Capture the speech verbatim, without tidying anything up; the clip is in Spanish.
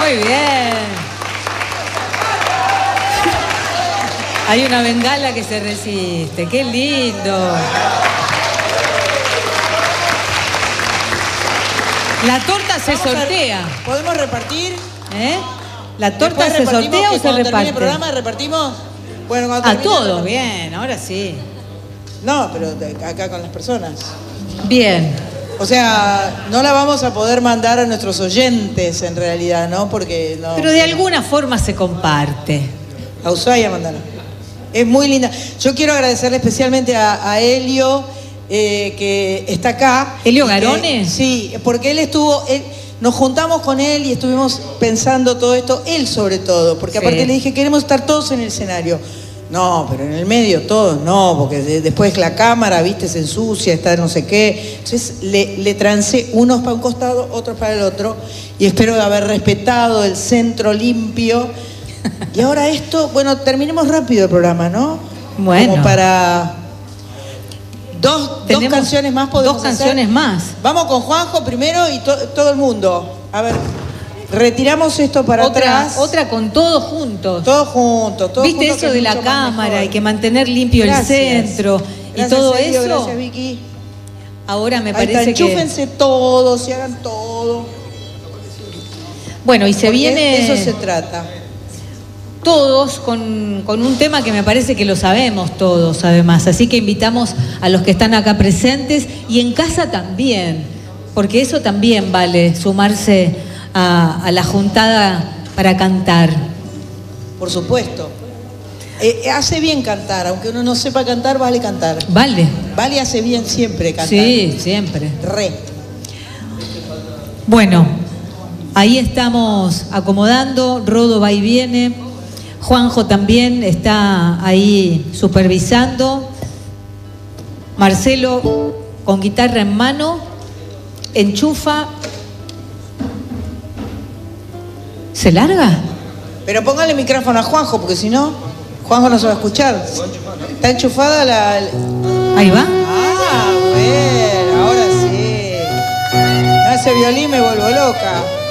Muy bien. Hay una bengala que se resiste. ¡Qué lindo! La torta se Vamos sortea. A, ¿Podemos repartir? ¿Eh? ¿La torta se sortea o se reparte? ¿Termine el programa repartimos? Bueno, a todos, bien, ahora sí. No, pero de, acá con las personas. Bien. O sea, no la vamos a poder mandar a nuestros oyentes en realidad, ¿no? Porque no. Pero de alguna forma se comparte. A Ushuaia mandala. Es muy linda. Yo quiero agradecerle especialmente a, a Helio, eh, que está acá. ¿Helio Garone? Sí, porque él estuvo... Él, nos juntamos con él y estuvimos pensando todo esto, él sobre todo, porque Sí. aparte le dije, queremos estar todos en el escenario. No, pero en el medio todos no, porque de, después la cámara, viste, se ensucia, está no sé qué. Entonces le, le trancé unos para un costado, otros para el otro, y espero haber respetado el centro limpio. Y ahora esto, bueno, terminemos rápido el programa, ¿no? Bueno. Como para... Dos, dos canciones más podemos Dos canciones hacer. más. Vamos con Juanjo primero y to, todo el mundo. A ver, retiramos esto para otra, atrás. Otra con todos juntos. Todos juntos. Todos ¿Viste juntos, eso de la cámara? Hay que mantener limpio gracias. el centro. Gracias, y todo Sergio, eso. Gracias, Vicky. Ahora me Ahí parece está, que... enchúfense todos y hagan todo. Bueno, y se Porque viene... de eso se trata. Todos con, con un tema que me parece que lo sabemos todos además, así que invitamos a los que están acá presentes y en casa también, porque eso también vale, sumarse a, a la juntada para cantar. Por supuesto. Eh, hace bien cantar, aunque uno no sepa cantar, vale cantar. Vale. Vale, hace bien siempre cantar. Sí, siempre. Re. Bueno, ahí estamos acomodando, Rodo va y viene. Juanjo también está ahí supervisando. Marcelo con guitarra en mano, enchufa. ¿Se larga? Pero póngale micrófono a Juanjo, porque si no, Juanjo no se va a escuchar. ¿Está enchufada la...? Ahí va. Ah, bueno, ahora sí. No, ese violín me vuelvo loca.